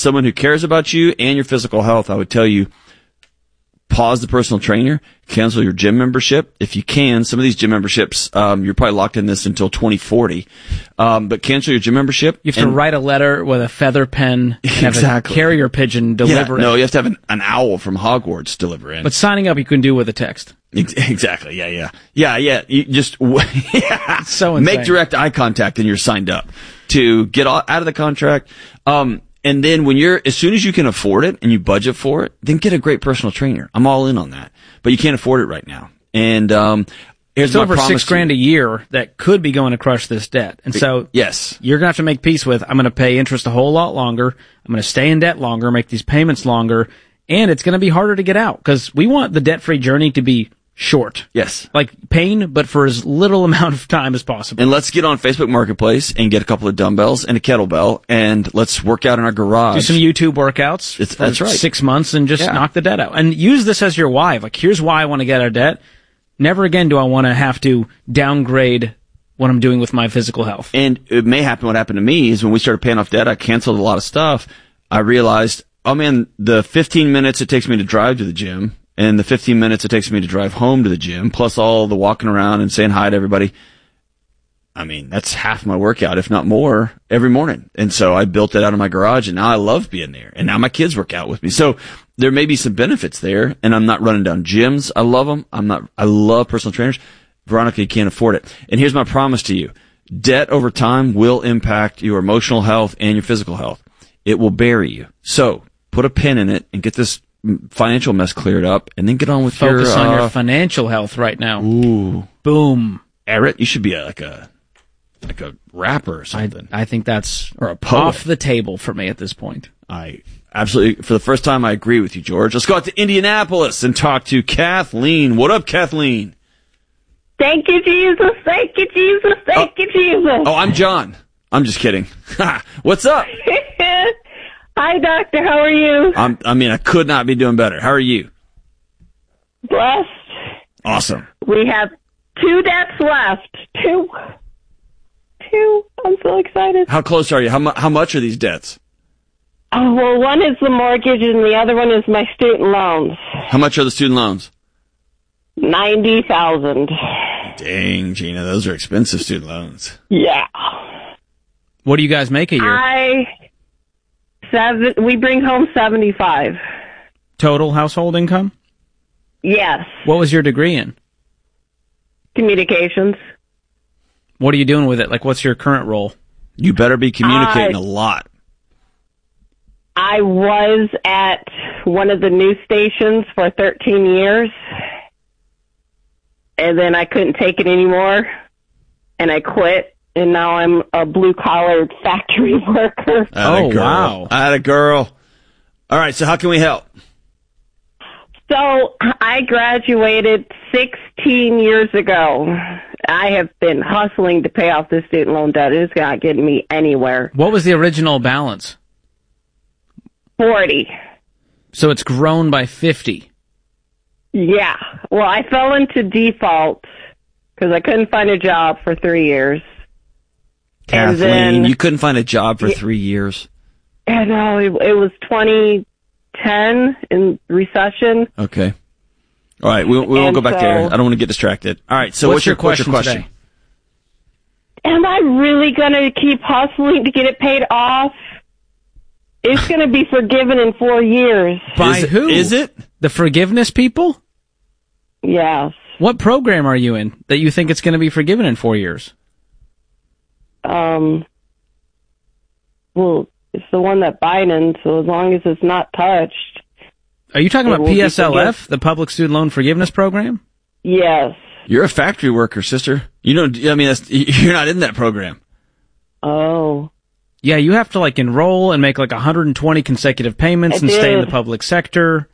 someone who cares about you and your physical health, I would tell you, pause the personal trainer, cancel your gym membership. If you can, some of these gym memberships, you're probably locked in this until 2040. But cancel your gym membership. You have to write a letter with a feather pen and have a carrier pigeon deliver it. No, you have to have an owl from Hogwarts deliver it. But signing up you can do with a text. Exactly. Yeah. You just so insane. Make direct eye contact and you're signed up to get out of the contract. And then as soon as you can afford it and you budget for it, then get a great personal trainer. I'm all in on that. But you can't afford it right now. And, it's over $6,000 a year that could be going to crush this debt. And so, yes, you're going to have to make peace with, I'm going to pay interest a whole lot longer. I'm going to stay in debt longer, make these payments longer. And it's going to be harder to get out because we want the debt-free journey to be short. Yes. Like pain, but for as little amount of time as possible. And let's get on Facebook Marketplace and get a couple of dumbbells and a kettlebell and let's work out in our garage. Do some YouTube workouts that's right. 6 months and just knock the debt out. And use this as your why. Like, here's why I want to get out of debt. Never again do I want to have to downgrade what I'm doing with my physical health. And it may happen. What happened to me is when we started paying off debt, I canceled a lot of stuff. I realized, oh man, the 15 minutes it takes me to drive to the gym and the 15 minutes it takes me to drive home to the gym, plus all the walking around and saying hi to everybody. I mean, that's half my workout, if not more, every morning. And so I built that out of my garage, and now I love being there. And now my kids work out with me. So there may be some benefits there, and I'm not running down gyms. I love them. I love personal trainers. Veronica, you can't afford it. And here's my promise to you. Debt over time will impact your emotional health and your physical health. It will bury you. So put a pin in it and get this financial mess cleared up, and then get on with Focus on your financial health right now. Ooh. Boom. Eric, you should be like a rapper or something. I think that's or a poet. Off the table for me at this point. I absolutely, for the first time, I agree with you, George. Let's go out to Indianapolis and talk to Kathleen. What up, Kathleen? Thank you, Jesus. Thank you, Jesus. Thank you, Jesus. Oh, I'm John. I'm just kidding. What's up? Hi, doctor. How are you? I could not be doing better. How are you? Blessed. Awesome. We have 2 debts left. Two. I'm so excited. How close are you? How much are these debts? Oh, well, one is the mortgage and the other one is my student loans. How much are the student loans? $90,000. Dang, Gina, those are expensive student loans. Yeah. What do you guys make a year? We bring home 75. Total household income? Yes. What was your degree in? Communications. What are you doing with it? Like, what's your current role? You better be communicating a lot. I was at one of the news stations for 13 years, and then I couldn't take it anymore, and I quit, and now I'm a blue-collar factory worker. Wow. Atta girl. All right, so how can we help? So I graduated 16 years ago. I have been hustling to pay off this student loan debt. It's not getting me anywhere. What was the original balance? 40. So it's grown by 50. Yeah. Well, I fell into default because I couldn't find a job for 3 years. Kathleen, you couldn't find a job for 3 years? I know. It was 2010 in recession. Okay. All right, we won't go back there. I don't want to get distracted. All right, so what's your question today? Am I really going to keep hustling to get it paid off? It's going to be forgiven in 4 years. By who? Is it? The forgiveness people? Yes. What program are you in that you think it's going to be forgiven in 4 years? Well, it's the one that Biden, so as long as it's not touched. Are you talking about PSLF, the Public Student Loan Forgiveness Program? Yes. You're a factory worker, sister. You're not in that program. Oh. Yeah, you have to enroll and make 120 consecutive payments and stay in the public sector.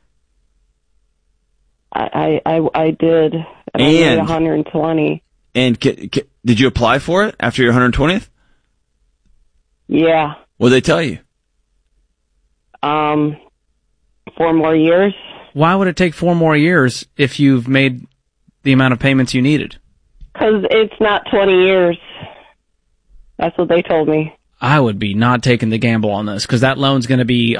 I did. I made 120. And did you apply for it after your 120th? Yeah. What did they tell you? 4 more years. Why would it take 4 more years if you've made the amount of payments you needed? Because it's not 20 years. That's what they told me. I would be not taking the gamble on this because that loan's going to be